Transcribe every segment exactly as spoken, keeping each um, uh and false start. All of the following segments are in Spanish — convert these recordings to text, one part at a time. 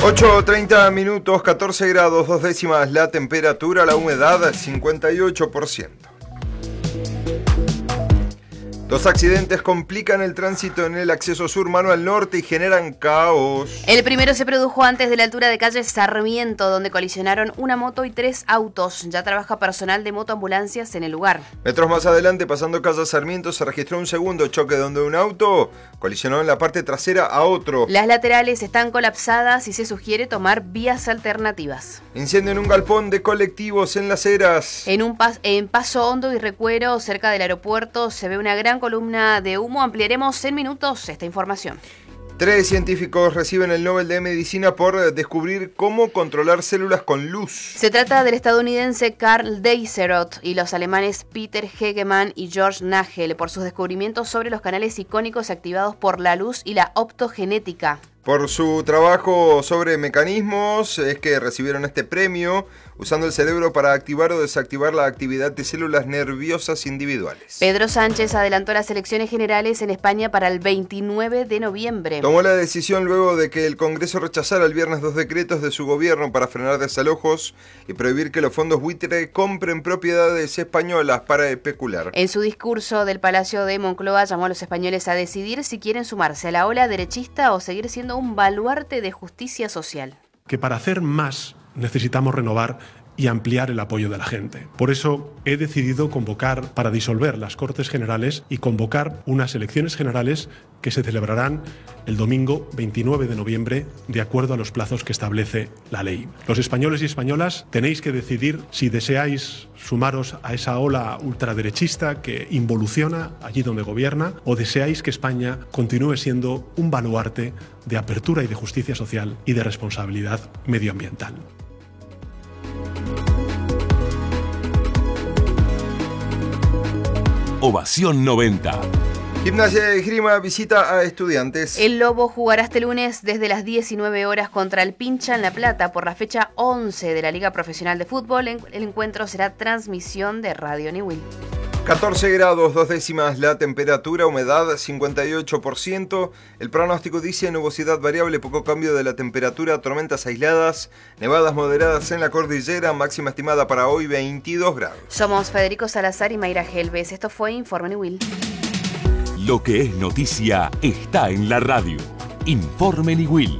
ocho treinta minutos, catorce grados, dos décimas la temperatura, la humedad cincuenta y ocho por ciento. Dos accidentes complican el tránsito en el acceso sur mano al norte y generan caos. El primero se produjo antes de la altura de calle Sarmiento, donde colisionaron una moto y tres autos. Ya trabaja personal de motoambulancias en el lugar. Metros más adelante, pasando calle Sarmiento, se registró un segundo choque donde un auto colisionó en la parte trasera a otro. Las laterales están colapsadas y se sugiere tomar vías alternativas. Incendio en un galpón de colectivos en Las Heras. En, un pas en Paso Hondo y Recuero, cerca del aeropuerto, se ve una gran columna de humo. Ampliaremos en minutos esta información. Tres científicos reciben el Nobel de Medicina por descubrir cómo controlar células con luz. Se trata del estadounidense Karl Deisseroth y los alemanes Peter Hegemann y George Nagel por sus descubrimientos sobre los canales icónicos activados por la luz y la optogenética. Por su trabajo sobre mecanismos es que recibieron este premio, usando el cerebro para activar o desactivar la actividad de células nerviosas individuales. Pedro Sánchez adelantó las elecciones generales en España para el veintinueve de noviembre. Tomó la decisión luego de que el Congreso rechazara el viernes dos decretos de su gobierno para frenar desalojos y prohibir que los fondos buitre compren propiedades españolas para especular. En su discurso del Palacio de Moncloa llamó a los españoles a decidir si quieren sumarse a la ola derechista o seguir siendo un baluarte de justicia social. Que para hacer más necesitamos renovar y ampliar el apoyo de la gente. Por eso he decidido convocar para disolver las Cortes Generales y convocar unas elecciones generales que se celebrarán el domingo veintinueve de noviembre de acuerdo a los plazos que establece la ley. Los españoles y españolas tenéis que decidir si deseáis sumaros a esa ola ultraderechista que involuciona allí donde gobierna o deseáis que España continúe siendo un baluarte de apertura y de justicia social y de responsabilidad medioambiental. Ovación noventa. Gimnasia de Esgrima visita a Estudiantes. El Lobo jugará este lunes desde las diecinueve horas contra el Pincha en La Plata por la fecha once de la Liga Profesional de Fútbol. El encuentro será transmisión de Radio Newell. catorce grados, dos décimas la temperatura, humedad cincuenta y ocho por ciento. El pronóstico dice nubosidad variable, poco cambio de la temperatura, tormentas aisladas, nevadas moderadas en la cordillera, máxima estimada para hoy veintidós grados. Somos Federico Salazar y Mayra Helves. Esto fue Informe Newell. Lo que es noticia está en la radio. Informe Newell.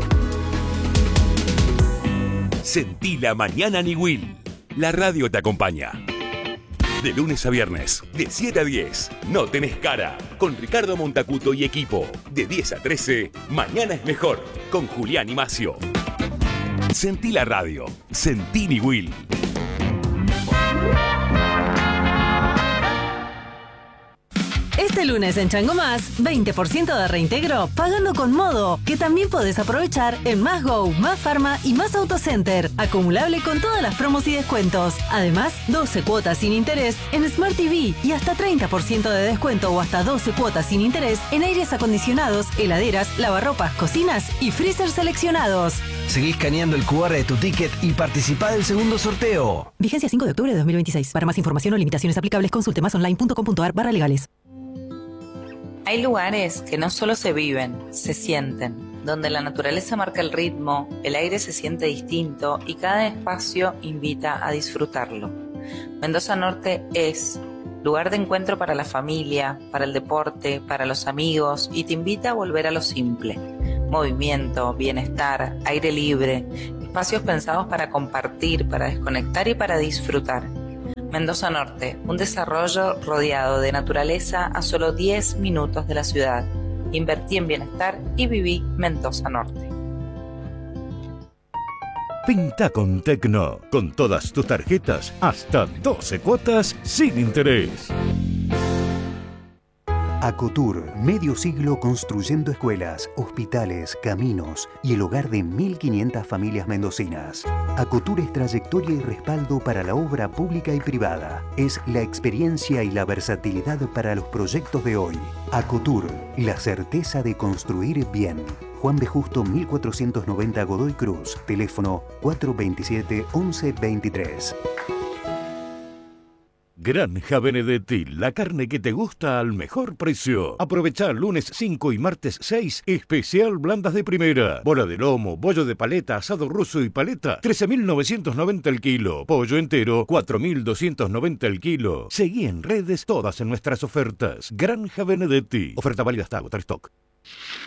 Sentí la mañana Newell. La radio te acompaña. De lunes a viernes, de siete a diez, No Tenés Cara, con Ricardo Montacuto y equipo. De diez a trece, Mañana es Mejor, con Julián y Macio. Sentí la radio. Sentí Newell. Este lunes en Chango Más, veinte por ciento de reintegro pagando con Modo, que también podés aprovechar en Más Go, Más Pharma y Más Autocenter. Acumulable con todas las promos y descuentos. Además, doce cuotas sin interés en Smart T V y hasta treinta por ciento de descuento o hasta doce cuotas sin interés en aires acondicionados, heladeras, lavarropas, cocinas y freezer seleccionados. Seguí escaneando el cu erre de tu ticket y participá del segundo sorteo. Vigencia cinco de octubre de dos mil veintiséis. Para más información o limitaciones aplicables, consulte masonline punto com punto a r barra legales. Hay lugares que no solo se viven, se sienten, donde la naturaleza marca el ritmo, el aire se siente distinto y cada espacio invita a disfrutarlo. Mendoza Norte es lugar de encuentro para la familia, para el deporte, para los amigos y te invita a volver a lo simple. Movimiento, bienestar, aire libre, espacios pensados para compartir, para desconectar y para disfrutar. Mendoza Norte, un desarrollo rodeado de naturaleza a solo diez minutos de la ciudad. Invertí en bienestar y viví Mendoza Norte. Pinta con Tecno, con todas tus tarjetas, hasta doce cuotas sin interés. Acotur, medio siglo construyendo escuelas, hospitales, caminos y el hogar de mil quinientas familias mendocinas. Acotur es trayectoria y respaldo para la obra pública y privada. Es la experiencia y la versatilidad para los proyectos de hoy. Acotur, la certeza de construir bien. Juan de Justo mil cuatrocientos noventa Godoy Cruz. Teléfono cuatro veintisiete once veintitrés. Granja Benedetti, la carne que te gusta al mejor precio. Aprovecha lunes cinco y martes seis, especial blandas de primera. Bola de lomo, bollo de paleta, asado ruso y paleta, trece mil novecientos noventa el kilo. Pollo entero, cuatro mil doscientos noventa el kilo. Seguí en redes todas en nuestras ofertas. Granja Benedetti. Oferta válida hasta agotar stock.